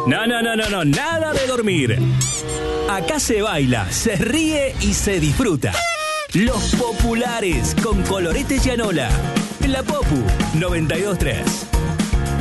No, no, no, no, no, nada de dormir. Acá se baila, se ríe y se disfruta. Los populares con Colorete Gianola. La Popu 92.3.